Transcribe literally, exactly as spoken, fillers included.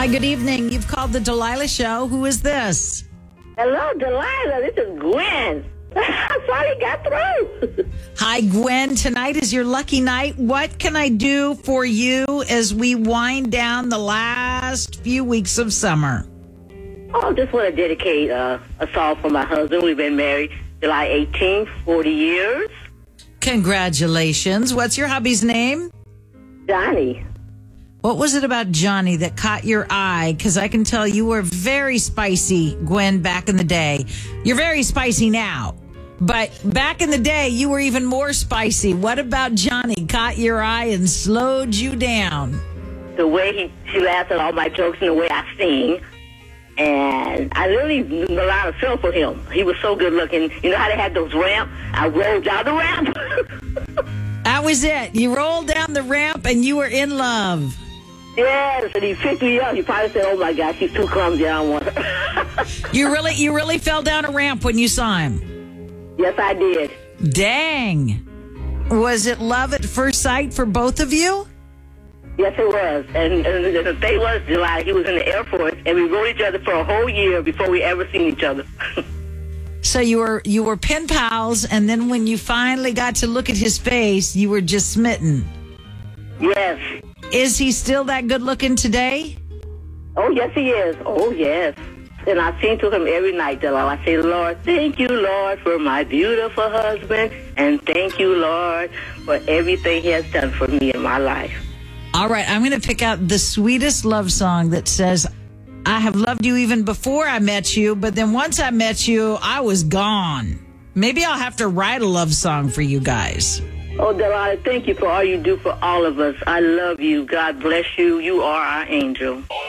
Hi, good evening. You've called the Delilah Show. Who is this? Hello, Delilah. This is Gwen. I finally got through. Hi, Gwen. Tonight is your lucky night. What can I do for you as we wind down the last few weeks of summer? Oh, just want to dedicate uh, a song for my husband. We've been married July eighteenth, forty years. Congratulations. What's your hubby's name? Johnny. What was it about Johnny that caught your eye? Because I can tell you were very spicy, Gwen, back in the day. You're very spicy now. But back in the day, you were even more spicy. What about Johnny caught your eye and slowed you down? The way he, she laughs at all my jokes and the way I sing. And I really knew a lot of feel for him. He was so good looking. You know how they had those ramps? I rolled down the ramp. That was it. You rolled down the ramp and you were in love. Yes, and he picked me up. He probably said, "Oh my gosh, she's too clumsy. I don't want her." You really, you really fell down a ramp when you saw him. Yes, I did. Dang. Was it love at first sight for both of you? Yes, it was. And, and the thing was, July, he was in the Air Force, and we rode each other for a whole year before we ever seen each other. So you were you were pen pals, and then when you finally got to look at his face, you were just smitten. Yes. Is he still that good looking today? Oh, yes, he is. Oh, yes. And I sing to him every night, Delilah. I say, "Lord, thank you, Lord, for my beautiful husband, and thank you, Lord, for everything he has done for me in my life." All right, I'm going to pick out the sweetest love song that says, "I have loved you even before I met you, but then once I met you, I was gone." Maybe I'll have to write a love song for you guys. Oh, Delilah, thank you for all you do for all of us. I love you. God bless you. You are our angel.